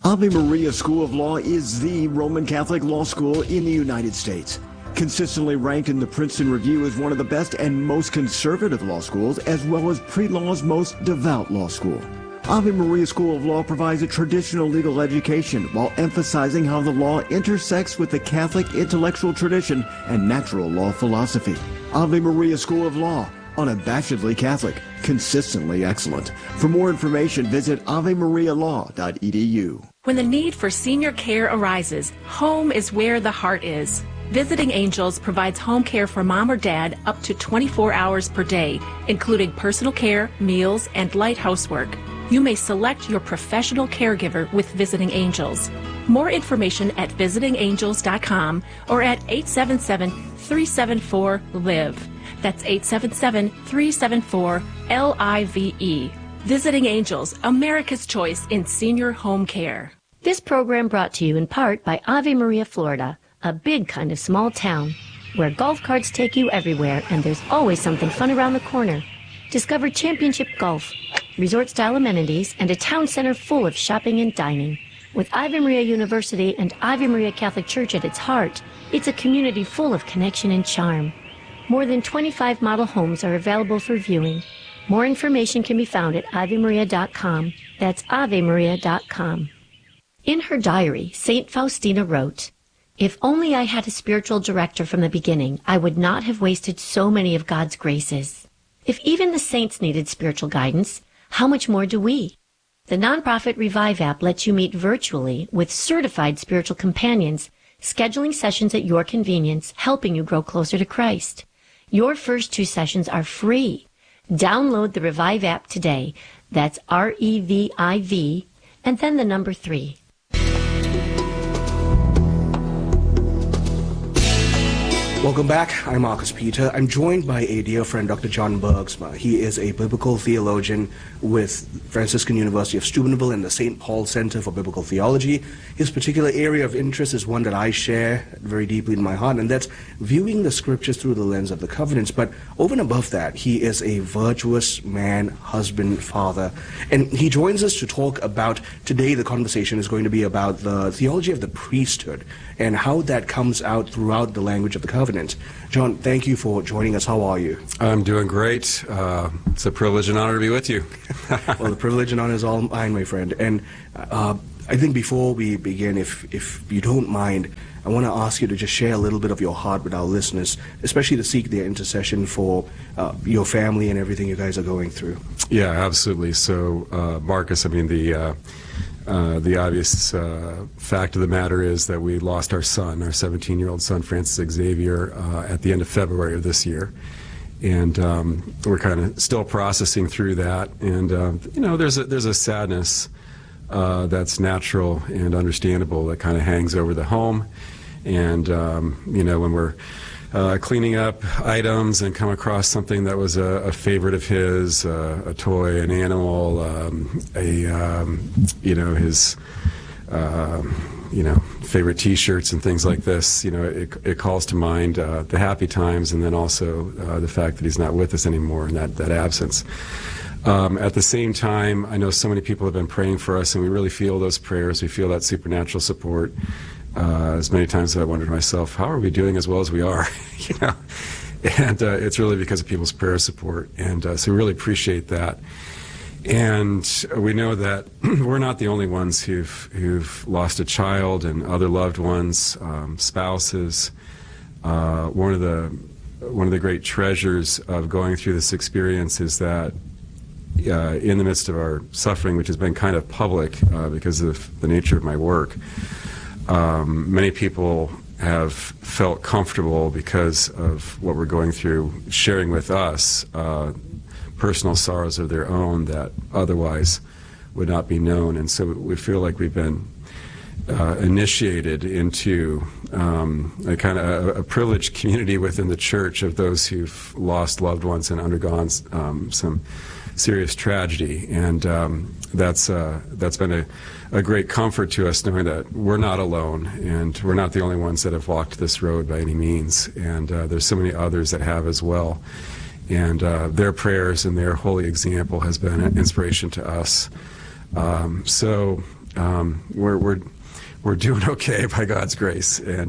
Ave Maria School of Law is the Roman Catholic law school in the United States. Consistently ranked in the Princeton Review as one of the best and most conservative law schools, as well as pre-law's most devout law school. Ave Maria School of Law provides a traditional legal education while emphasizing how the law intersects with the Catholic intellectual tradition and natural law philosophy. Ave Maria School of Law, unabashedly Catholic, consistently excellent. For more information, visit avemarialaw.edu. When the need for senior care arises, home is where the heart is. Visiting Angels provides home care for mom or dad up to 24 hours per day, including personal care, meals, and light housework. You may select your professional caregiver with Visiting Angels. More information at visitingangels.com or at 877-374-LIVE. That's 877-374-LIVE. Visiting Angels, America's choice in senior home care. This program brought to you in part by Ave Maria, Florida, a big kind of small town where golf carts take you everywhere and there's always something fun around the corner. Discover championship golf, resort-style amenities, and a town center full of shopping and dining. With Ave Maria University and Ave Maria Catholic Church at its heart, it's a community full of connection and charm. More than 25 model homes are available for viewing. More information can be found at avemaria.com. That's avemaria.com. In her diary, St. Faustina wrote, "If only I had a spiritual director from the beginning, I would not have wasted so many of God's graces." If even the saints needed spiritual guidance, how much more do we? The nonprofit Revive app lets you meet virtually with certified spiritual companions, scheduling sessions at your convenience, helping you grow closer to Christ. Your first 2 sessions are free. Download the Revive app today. That's REVIV, and then the number 3. Welcome back. I'm Marcus Peter. I'm joined by a dear friend, Dr. John Bergsma. He is a biblical theologian with Franciscan University of Steubenville and the St. Paul Center for Biblical Theology. His particular area of interest is one that I share very deeply in my heart, and that's viewing the scriptures through the lens of the covenants. But over and above that, he is a virtuous man, husband, father. And he joins us to talk about, today the conversation is going to be about the theology of the priesthood and how that comes out throughout the language of the covenant. John, thank you for joining us. How are you? I'm doing great. It's a privilege and honor to be with you. Well, the privilege and honor is all mine, my friend. And I think before we begin, if you don't mind, I want to ask you to just share a little bit of your heart with our listeners, especially to seek their intercession for your family and everything you guys are going through. Yeah, absolutely. So, Marcus, I mean, the obvious fact of the matter is that we lost our son, our 17-year-old son, Francis Xavier, at the end of February of this year. And we're kind of still processing through that. And, there's a sadness that's natural and understandable that kind of hangs over the home. And, when we're cleaning up items and come across something that was a favorite of his, a toy, an animal, his favorite T-shirts and things like this, it calls to mind the happy times, and then also the fact that he's not with us anymore and that absence. At the same time, I know so many people have been praying for us, and we really feel those prayers. We feel that supernatural support. As many times as I wondered to myself, how are we doing as well as we are? And it's really because of people's prayer support, and so we really appreciate that. And we know that we're not the only ones who've lost a child and other loved ones, spouses. One of the great treasures of going through this experience is that in the midst of our suffering, which has been kind of public because of the nature of my work, many people have felt comfortable because of what we're going through, sharing with us personal sorrows of their own that otherwise would not be known. And so we feel like we've been initiated into a kind of a privileged community within the church of those who've lost loved ones and undergone some serious tragedy. And that's been a great comfort to us, knowing that we're not alone and we're not the only ones that have walked this road by any means. And there's so many others that have as well. And their prayers and their holy example has been an inspiration to us. So we're doing okay by God's grace, and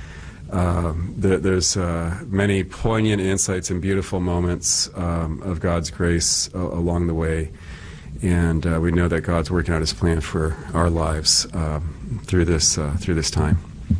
there's many poignant insights and beautiful moments of God's grace along the way, and we know that God's working out His plan for our lives through this time.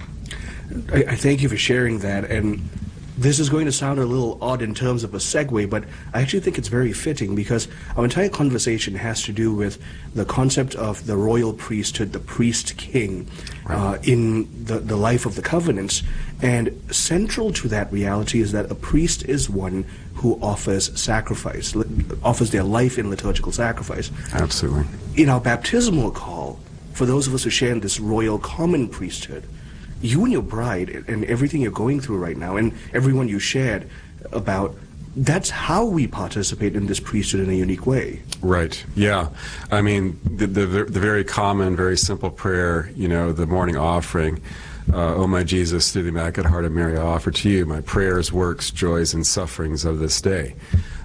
I thank you for sharing that, and this is going to sound a little odd in terms of a segue, but I actually think it's very fitting because our entire conversation has to do with the concept of the royal priesthood, the priest-king, in the life of the covenants. And central to that reality is that a priest is one who offers sacrifice, offers their life in liturgical sacrifice. Absolutely. In our baptismal call, for those of us who share in this royal common priesthood, you and your bride and everything you're going through right now and everyone you shared about, that's how we participate in this priesthood in a unique way. Right. Yeah. I mean, the very common, very simple prayer, the morning offering, "O my Jesus, through the Immaculate Heart of Mary, I offer to you my prayers, works, joys, and sufferings of this day."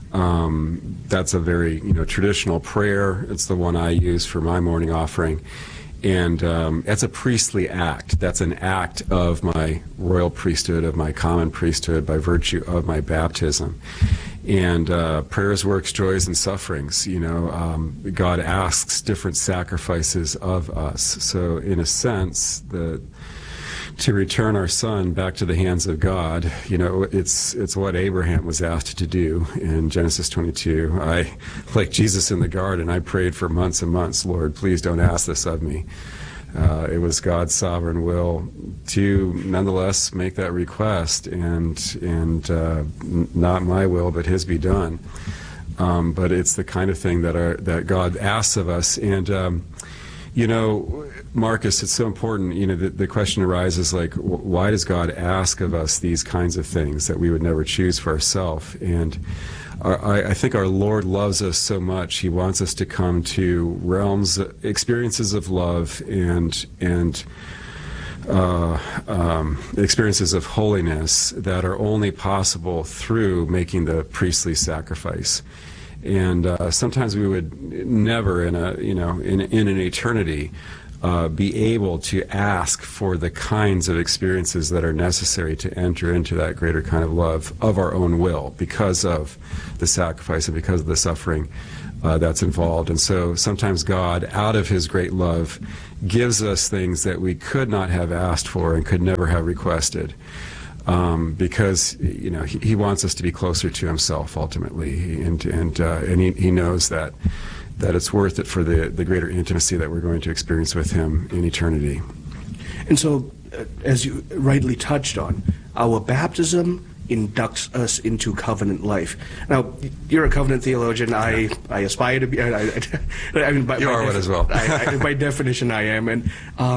That's a very traditional prayer. It's the one I use for my morning offering. And that's a priestly act. That's an act of my royal priesthood, of my common priesthood by virtue of my baptism. And prayers, works, joys, and sufferings. God asks different sacrifices of us. So in a sense, to return our son back to the hands of God, it's what Abraham was asked to do in Genesis 22. Like Jesus in the garden, I prayed for months and months, "Lord, please don't ask this of me." It was God's sovereign will to nonetheless make that request, and not my will, but His be done. But it's the kind of thing that God asks of us, and Marcus, it's so important, the question arises like, why does God ask of us these kinds of things that we would never choose for ourselves? And I think our Lord loves us so much. He wants us to come to realms, experiences of love and experiences of holiness that are only possible through making the priestly sacrifice. And sometimes we would never in an eternity be able to ask for the kinds of experiences that are necessary to enter into that greater kind of love of our own will because of the sacrifice and because of the suffering that's involved. And so sometimes God, out of His great love, gives us things that we could not have asked for and could never have requested. Because He wants us to be closer to Himself ultimately, and He knows that it's worth it for the greater intimacy that we're going to experience with Him in eternity. And so, as you rightly touched on, our baptism inducts us into covenant life. Now, you're a covenant theologian. I aspire to be. I mean, you are one as well. By definition, I am, and.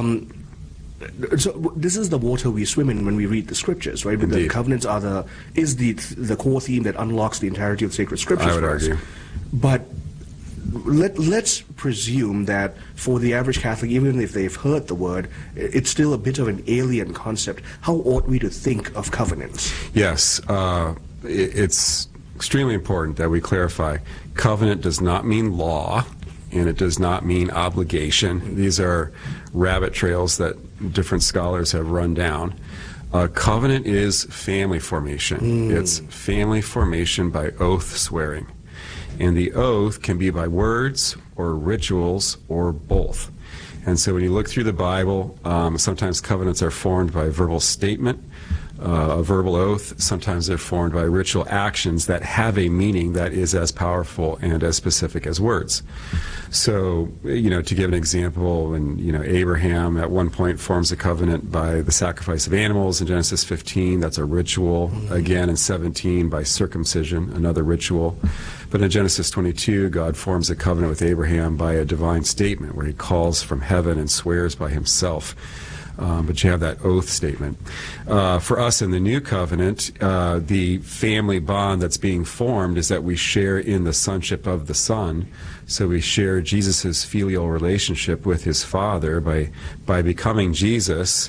So this is the water we swim in when we read the scriptures, right? Indeed. The covenants is the core theme that unlocks the entirety of sacred scriptures. I would argue. But let's presume that for the average Catholic, even if they've heard the word, it's still a bit of an alien concept. How ought we to think of covenants? Yes, it's extremely important that we clarify. Covenant does not mean law, and it does not mean obligation. These are rabbit trails that different scholars have run down. Covenant is family formation. It's family formation by oath swearing. And the oath can be by words or rituals or both. And so when you look through the Bible, sometimes covenants are formed by verbal statement, a verbal oath. Sometimes they're formed by ritual actions that have a meaning that is as powerful and as specific as words. So, to give an example, when, Abraham at one point forms a covenant by the sacrifice of animals in Genesis 15, that's a ritual. Again, in 17, by circumcision, another ritual. But in Genesis 22, God forms a covenant with Abraham by a divine statement where He calls from heaven and swears by Himself. But you have that oath statement. For us in the New Covenant, the family bond that's being formed is that we share in the sonship of the Son. So we share Jesus' filial relationship with His Father by becoming Jesus.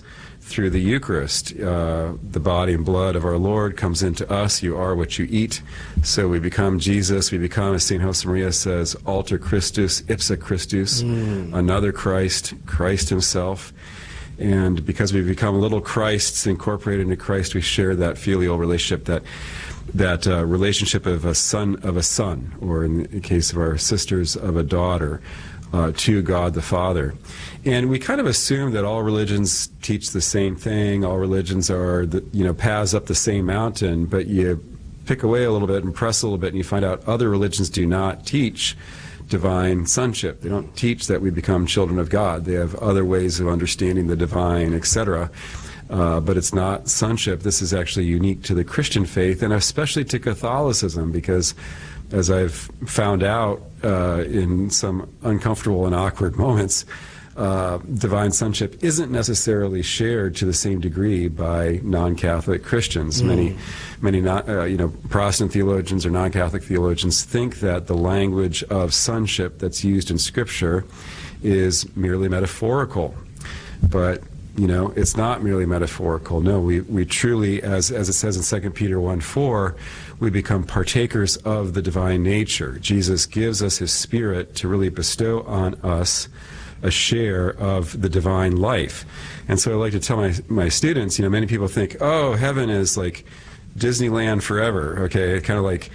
through the Eucharist. The body and blood of our Lord comes into us. You are what you eat. So we become Jesus. We become, as St. Josemaria says, alter Christus, ipsa Christus, another Christ, Christ himself. And because we become little Christs incorporated into Christ, we share that filial relationship, that relationship of a son, or in the case of our sisters, of a daughter, to God the Father. And we kind of assume that all religions teach the same thing, all religions are, paths up the same mountain, but you pick away a little bit and press a little bit and you find out other religions do not teach divine sonship. They don't teach that we become children of God. They have other ways of understanding the divine, etc. But it's not sonship. This is actually unique to the Christian faith, and especially to Catholicism, because as I've found out in some uncomfortable and awkward moments, divine sonship isn't necessarily shared to the same degree by non-Catholic Christians. Many Protestant theologians or non-Catholic theologians think that the language of sonship that's used in Scripture is merely metaphorical. But it's not merely metaphorical. No, we truly, as it says in 2 Peter 1:4, we become partakers of the divine nature. Jesus gives us his Spirit to really bestow on us a share of the divine life. And so I like to tell my students, many people think, oh, heaven is like Disneyland forever, okay? Kind of like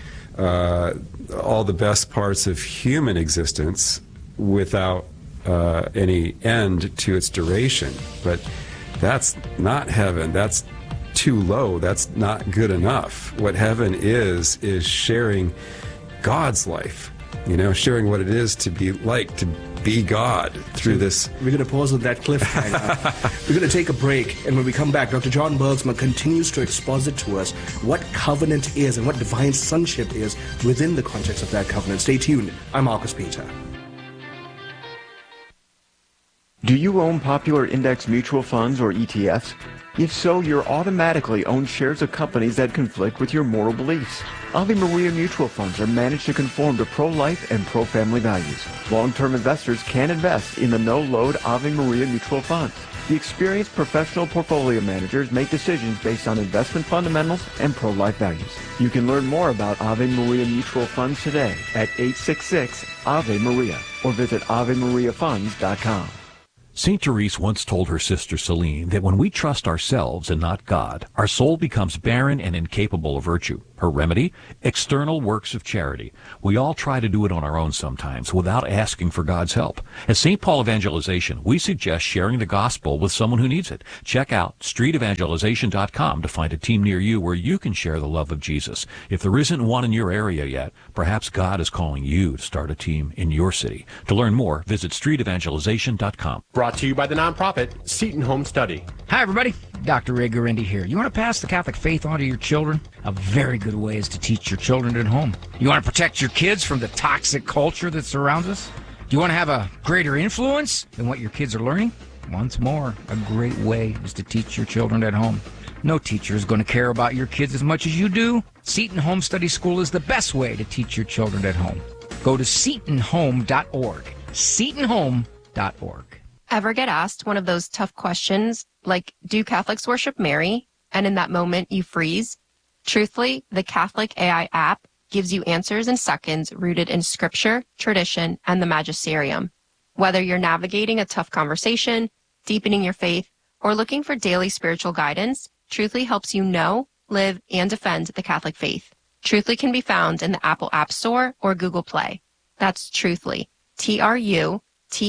all the best parts of human existence without any end to its duration. But that's not heaven. That's too low. That's not good enough. What heaven is sharing God's life, sharing what it is to be like, to be God through this. We're going to pause on that cliffhanger. We're going to take a break, and when we come back, Dr. John Bergsma continues to exposit to us what covenant is and what divine sonship is within the context of that covenant. Stay tuned. I'm Marcus Peter. Do you own popular index mutual funds or ETFs? If so, you're automatically own shares of companies that conflict with your moral beliefs. Ave Maria mutual funds are managed to conform to pro-life and pro-family values. Long-term investors can invest in the no-load Ave Maria mutual funds. The experienced professional portfolio managers make decisions based on investment fundamentals and pro-life values. You can learn more about Ave Maria mutual funds today at 866 Ave Maria or visit AveMariaFunds.com. St. Therese once told her sister Celine that when we trust ourselves and not God, our soul becomes barren and incapable of virtue. Her remedy? External works of charity. We all try to do it on our own sometimes without asking for God's help. At St. Paul Evangelization, we suggest sharing the gospel with someone who needs it. Check out streetevangelization.com to find a team near you where you can share the love of Jesus. If there isn't one in your area yet, perhaps God is calling you to start a team in your city. To learn more, visit streetevangelization.com. Brought to you by the nonprofit Seton Home Study. Hi, everybody. Dr. Ray Guarendi here. You want to pass the Catholic faith on to your children? A very good way is to teach your children at home. You want to protect your kids from the toxic culture that surrounds us? Do you want to have a greater influence than what your kids are learning? Once more, a great way is to teach your children at home. No teacher is going to care about your kids as much as you do. Seton Home Study School is the best way to teach your children at home. Go to setonhome.org. setonhome.org. Ever get asked one of those tough questions like, do Catholics worship Mary? And in that moment you freeze? Truthfully, the Catholic AI app gives you answers in seconds rooted in scripture, tradition, and the magisterium. Whether you're navigating a tough conversation, deepening your faith, or looking for daily spiritual guidance, Truthfully helps you know, live, and defend the Catholic faith. Truthfully can be found in the Apple App Store or Google Play. That's Truthfully. TRUTHLY.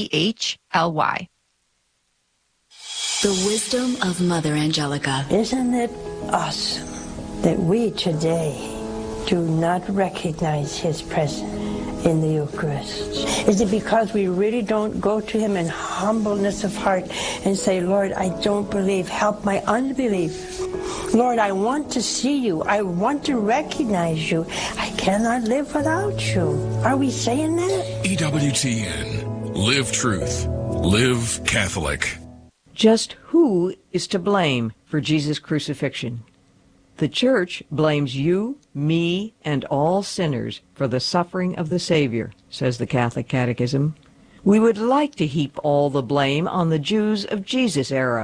The wisdom of Mother Angelica. Isn't it awesome that we today do not recognize his presence in the Eucharist? Is it because we really don't go to him in humbleness of heart and say, Lord, I don't believe, help my unbelief. Lord, I want to see you. I want to recognize you. I cannot live without you. Are we saying that? EWTN. Live truth. Live Catholic. Just who is to blame for Jesus' crucifixion? The Church blames you, me, and all sinners for the suffering of the Savior, says the Catholic Catechism. We would like to heap all the blame on the Jews of Jesus' era.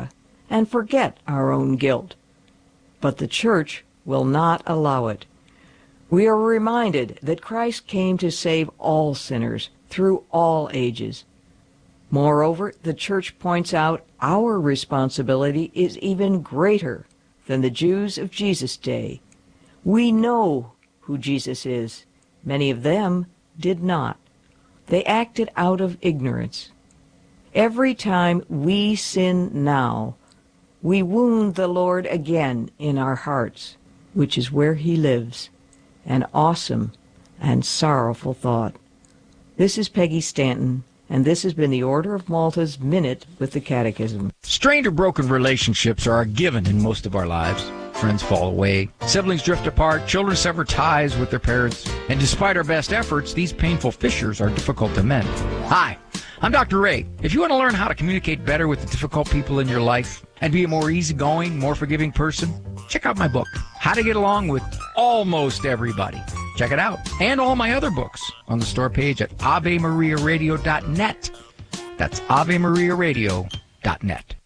and forget our own guilt. But the church will not allow it. We are reminded that Christ came to save all sinners through all ages. Moreover, the church points out our responsibility is even greater than the Jews of Jesus' day. We know who Jesus is. Many of them did not. They acted out of ignorance. Every time we sin now, we wound the Lord again in our hearts, which is where he lives. An awesome and sorrowful thought. This is Peggy Stanton, and this has been the Order of Malta's Minute with the Catechism. Strained or broken relationships are a given in most of our lives. Friends fall away, siblings drift apart, children sever ties with their parents, and despite our best efforts, these painful fissures are difficult to mend. Hi, I'm Dr. Ray. If you want to learn how to communicate better with the difficult people in your life and be a more easygoing, more forgiving person, check out my book, How to Get Along with Almost Everybody. Check it out. And all my other books on the store page at AveMariaRadio.net. That's AveMariaRadio.net.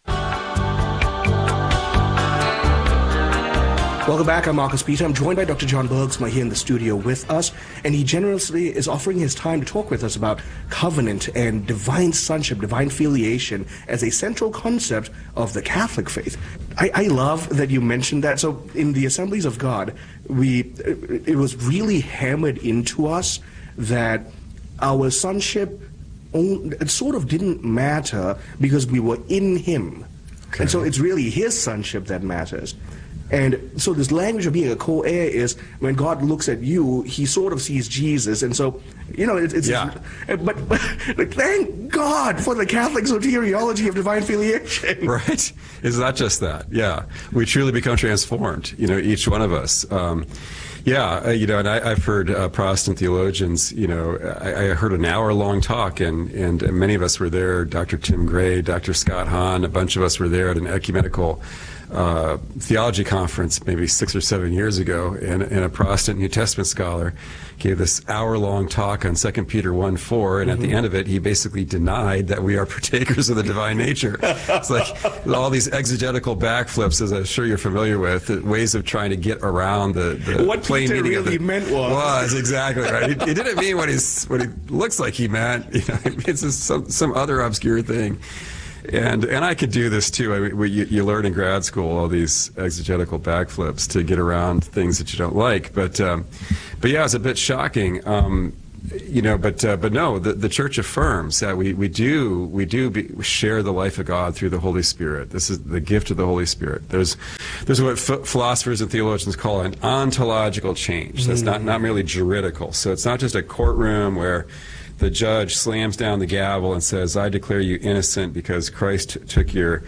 Welcome back. I'm Marcus Peter. I'm joined by Dr. John Bergsma here in the studio with us, and he generously is offering his time to talk with us about covenant and divine sonship, divine filiation as a central concept of the Catholic faith. I love that you mentioned that. So in the Assemblies of God, it was really hammered into us that our sonship it sort of didn't matter because we were in him. Okay. And so it's really his sonship that matters. And so this language of being a co-heir is when God looks at you, he sort of sees Jesus. And so, it's yeah. But thank God for the Catholic soteriology of divine filiation. Right. It's not just that. Yeah. We truly become transformed, each one of us. And I've heard Protestant theologians, I heard an hour-long talk, and many of us were there, Dr. Tim Gray, Dr. Scott Hahn, a bunch of us were there at an ecumenical theology conference maybe 6 or 7 years ago, and a Protestant New Testament scholar gave this hour-long talk on 2 Peter 1:4, and at the end of it, he basically denied that we are partakers of the divine nature. It's like all these exegetical backflips, as I'm sure you're familiar with, ways of trying to get around the what plain Peter meaning really of it. Meant was Exactly right. He didn't mean what he looks like he meant. It's just some other obscure thing. And I could do this too. I mean, you learn in grad school all these exegetical backflips to get around things that you don't like. But yeah, it's a bit shocking. But no, the Church affirms that we share the life of God through the Holy Spirit. This is the gift of the Holy Spirit. There's what philosophers and theologians call an ontological change. That's not merely juridical. So it's not just a courtroom where the judge slams down the gavel and says, "I declare you innocent because Christ took your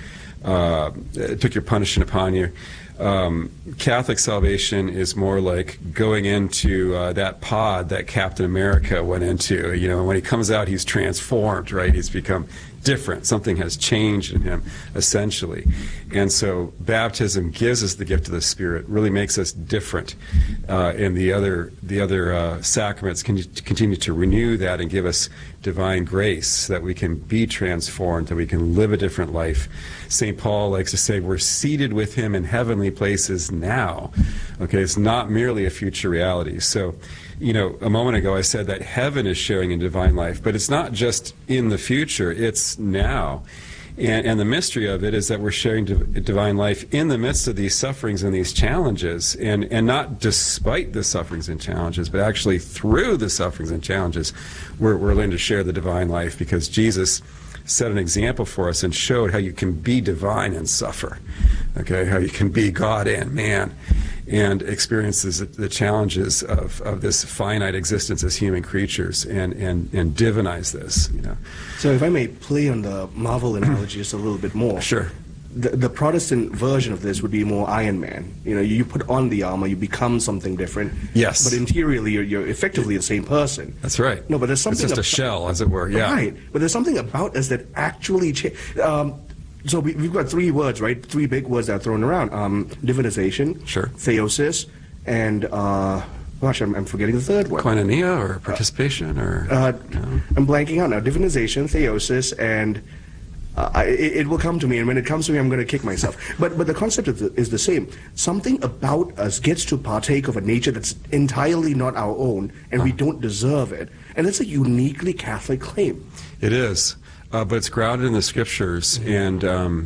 punishment upon you." Catholic salvation is more like going into that pod that Captain America went into. When he comes out, he's transformed, right? He's become different. Something has changed in him, essentially. And so baptism gives us the gift of the Spirit, really makes us different. And the other sacraments can continue to renew that and give us divine grace so that we can be transformed, that we can live a different life. St. Paul likes to say we're seated with him in heavenly places now. Okay, it's not merely a future reality. So, a moment ago I said that heaven is sharing in divine life, but it's not just in the future, it's now. And the mystery of it is that we're sharing divine life in the midst of these sufferings and these challenges, and not despite the sufferings and challenges, but actually through the sufferings and challenges, we're learning to share the divine life, because Jesus set an example for us and showed how you can be divine and suffer, okay, how you can be God and man, and experiences the challenges of this finite existence as human creatures, and divinize this. So if I may play on the Marvel analogy just a little bit more. Sure. The Protestant version of this would be more Iron Man. You put on the armor, you become something different. Yes. But interiorly, you're effectively the same person. That's right. No, but there's something. It's just a shell, as it were. Yeah. Right. But there's something about us that actually so we've got 3 words, right? 3 big words that are thrown around. Divinization. Sure. Theosis. And, I'm forgetting the third one. Koinonia or participation or... I'm blanking out now. Divinization, theosis, and... It will come to me, and when it comes to me, I'm going to kick myself. But the concept is the same. Something about us gets to partake of a nature that's entirely not our own, and we don't deserve it. And that's a uniquely Catholic claim. It is. But it's grounded in the Scriptures, and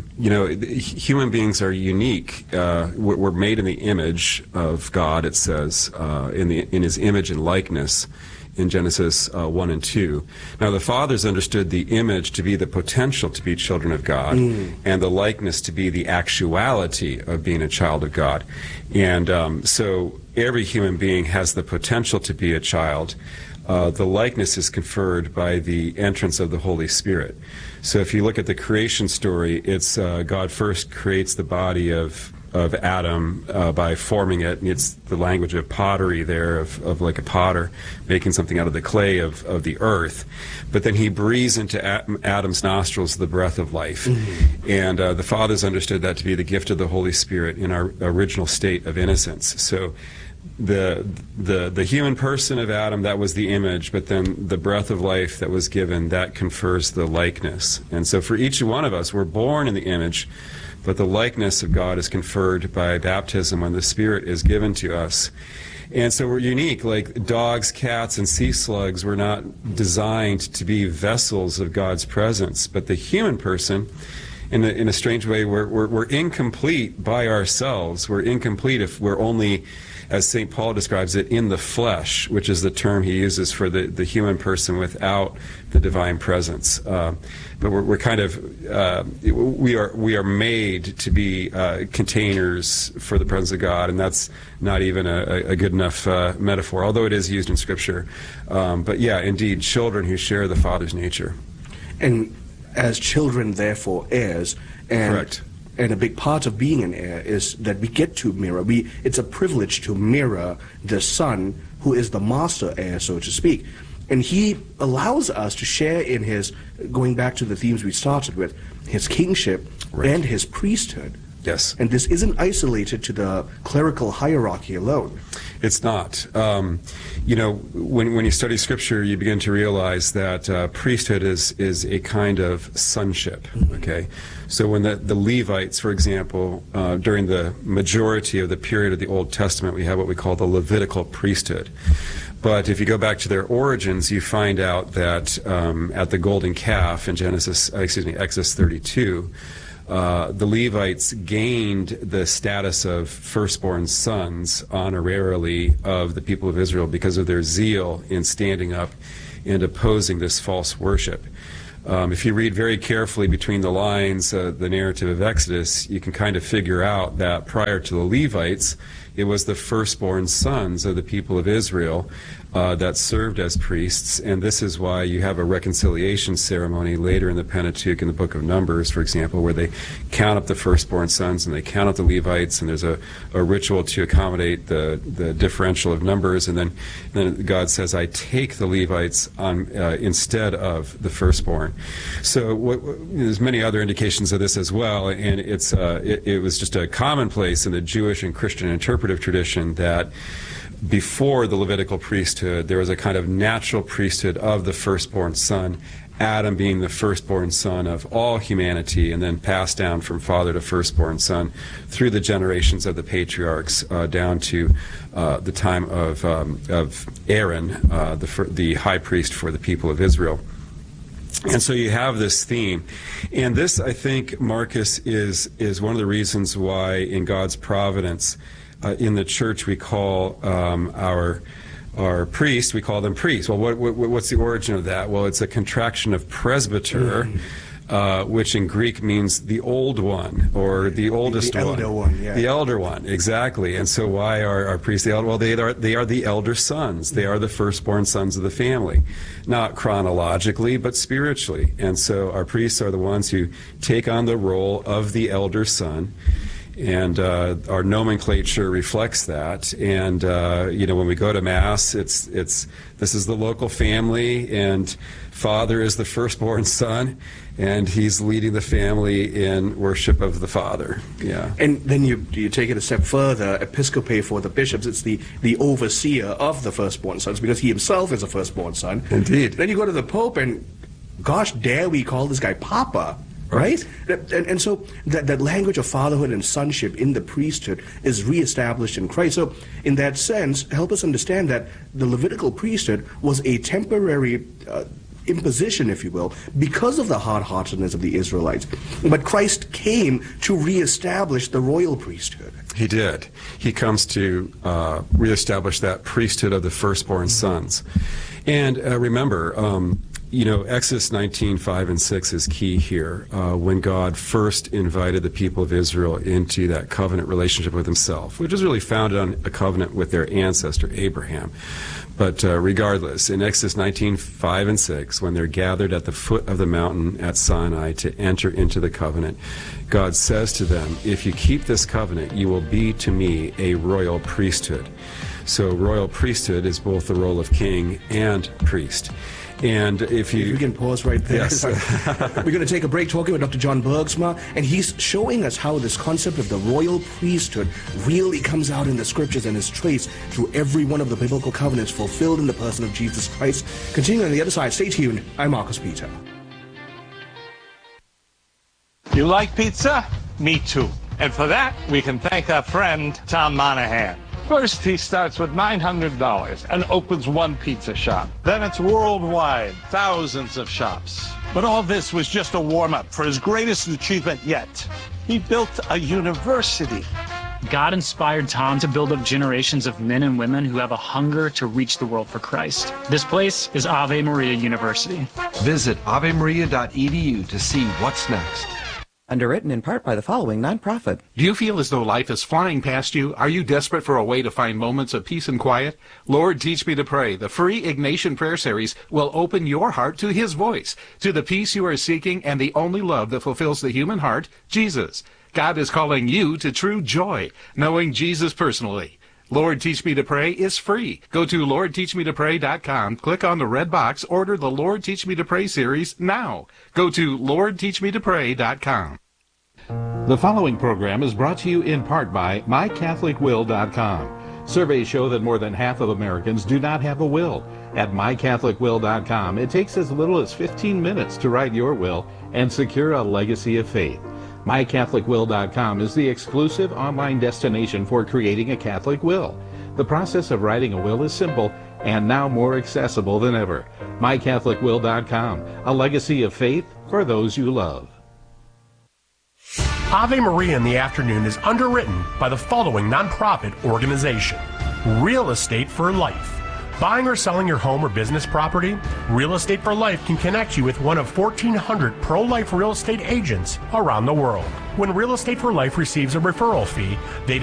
human beings are unique. We're made in the image of God, it says, in His image and likeness in Genesis 1 and 2. Now, the fathers understood the image to be the potential to be children of God, and the likeness to be the actuality of being a child of God. And so every human being has the potential to be a child. The likeness is conferred by the entrance of the Holy Spirit. So if you look at the creation story, it's God first creates the body of Adam by forming it, and it's the language of pottery there, of like a potter making something out of the clay of the earth. But then he breathes into Adam's nostrils the breath of life. And the fathers understood that to be the gift of the Holy Spirit in our original state of innocence. So the human person of Adam, that was the image, but then the breath of life that was given, that confers the likeness. And so for each one of us, we're born in the image, but the likeness of God is conferred by baptism when the Spirit is given to us. And so we're unique. Like dogs, cats, and sea slugs were not designed to be vessels of God's presence, but the human person, in a strange way, we're incomplete by ourselves. We're incomplete if we're only, as St. Paul describes it, in the flesh, which is the term he uses for the human person without the divine presence. But we're kind of, we are made to be containers for the presence of God, and that's not even a good enough metaphor, although it is used in Scripture. But yeah, indeed, children who share the Father's nature. And as children, therefore, heirs. And correct. And a big part of being an heir is that we get to mirror. It's a privilege to mirror the Son, who is the master heir, so to speak. And he allows us to share in his, going back to the themes we started with, his kingship and his priesthood. Yes. And this isn't isolated to the clerical hierarchy alone. It's not. When you study Scripture, you begin to realize that priesthood is a kind of sonship. Okay, so when the Levites, for example, during the majority of the period of the Old Testament, we have what we call the Levitical priesthood. But if you go back to their origins, you find out that at the golden calf in Exodus 32. The Levites gained the status of firstborn sons honorarily of the people of Israel because of their zeal in standing up and opposing this false worship. If you read very carefully between the lines the narrative of Exodus, you can kind of figure out that prior to the Levites, it was the firstborn sons of the people of Israel that served as priests, and this is why you have a reconciliation ceremony later in the Pentateuch, in the book of Numbers, for example, where they count up the firstborn sons and they count up the Levites, and there's a ritual to accommodate the differential of numbers, and then God says, I take the Levites on instead of the firstborn. So there's many other indications of this as well, and it was just a commonplace in the Jewish and Christian interpretive tradition that before the Levitical priesthood, there was a kind of natural priesthood of the firstborn son, Adam being the firstborn son of all humanity, and then passed down from father to firstborn son through the generations of the patriarchs down to the time of Aaron, the high priest for the people of Israel. And so you have this theme. And this, I think, Marcus, is one of the reasons why in God's providence in the church we call our priests, we call them priests. Well, what's the origin of that? Well, it's a contraction of presbyter, which in Greek means the old one, or the oldest one. The elder one, yeah. The elder one, exactly. And so why are our priests the elder? Well, they are the elder sons. They are the firstborn sons of the family. Not chronologically, but spiritually. And so our priests are the ones who take on the role of the elder son. And our nomenclature reflects that. And when we go to Mass, this is the local family, and Father is the firstborn son, and he's leading the family in worship of the Father. Yeah. And then you take it a step further. Episcope for the bishops, it's the overseer of the firstborn sons, because he himself is a firstborn son. Indeed. Then you go to the Pope, and gosh, dare we call this guy Papa? Right? And so that language of fatherhood and sonship in the priesthood is reestablished in Christ. So in that sense, help us understand that the Levitical priesthood was a temporary imposition, if you will, because of the hard-heartedness of the Israelites. But Christ came to reestablish the royal priesthood. He did. He comes to reestablish that priesthood of the firstborn sons. And remember, Exodus 19:5 and 6 is key here. When God first invited the people of Israel into that covenant relationship with himself, which was really founded on a covenant with their ancestor, Abraham. But regardless, in Exodus 19:5 and 6, when they're gathered at the foot of the mountain at Sinai to enter into the covenant, God says to them, if you keep this covenant, you will be to me a royal priesthood. So royal priesthood is both the role of king and priest. And if you can pause right there. Yes. We're going to take a break talking with Dr. John Bergsma, and he's showing us how this concept of the royal priesthood really comes out in the scriptures and is traced through every one of the biblical covenants fulfilled in the person of Jesus Christ. Continuing on the other side, stay tuned. I'm Marcus Peter. You like pizza? Me too. And for that, we can thank our friend Tom Monahan. First, he starts with $900 and opens one pizza shop. Then it's worldwide, thousands of shops. But all this was just a warm-up for his greatest achievement yet. He built a university. God inspired Tom to build up generations of men and women who have a hunger to reach the world for Christ. This place is Ave Maria University. Visit avemaria.edu to see what's next. Underwritten in part by the following nonprofit. Do you feel as though life is flying past you? Are you desperate for a way to find moments of peace and quiet? Lord, Teach Me to Pray, the free Ignatian prayer series, will open your heart to His voice, to the peace you are seeking and the only love that fulfills the human heart, Jesus. God is calling you to true joy, knowing Jesus personally. Lord, Teach Me to Pray is free. Go to LordTeachMeToPray.com, click on the red box, order the Lord Teach Me to Pray series now. Go to LordTeachMeToPray.com. The following program is brought to you in part by MyCatholicWill.com. Surveys show that more than half of Americans do not have a will. At MyCatholicWill.com, it takes as little as 15 minutes to write your will and secure a legacy of faith. MyCatholicWill.com is the exclusive online destination for creating a Catholic will. The process of writing a will is simple and now more accessible than ever. MyCatholicWill.com, a legacy of faith for those you love. Ave Maria in the Afternoon is underwritten by the following nonprofit organization: Real Estate for Life. Buying or selling your home or business property? Real Estate for Life can connect you with one of 1,400 pro-life real estate agents around the world. When Real Estate for Life receives a referral fee, they